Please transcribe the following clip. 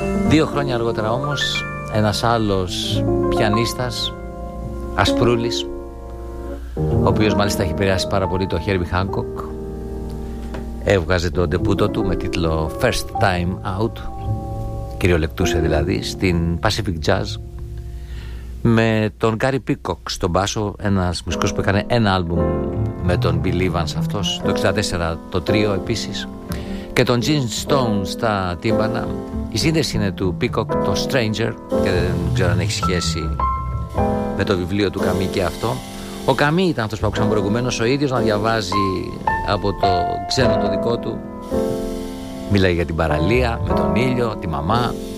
2 χρόνια αργότερα όμως ένας άλλος πιανίστας, Ασπρούλης, ο οποίος μάλιστα έχει επηρεάσει πάρα πολύ το Herbie Hancock, έβγαζε το ντεπούτο του με τίτλο First Time Out, κυριολεκτούσε δηλαδή, στην Pacific Jazz, με τον Gary Peacock στον μπάσο, ένας μουσικός που έκανε ένα άλμπουμ με τον Bill Evans αυτός, το 64 το τρίο επίσης, και τον Gene Stone στα τύμπανα. Η σύνδεση είναι του Peacock, το Stranger, και δεν ξέρω αν έχει σχέση με το βιβλίο του Καμί και αυτό. Ο Καμί ήταν αυτός που άκουσαμε προηγουμένως, ο ίδιος να διαβάζει από το ξένο το δικό του. Μιλάει για την παραλία, με τον ήλιο, τη μαμά,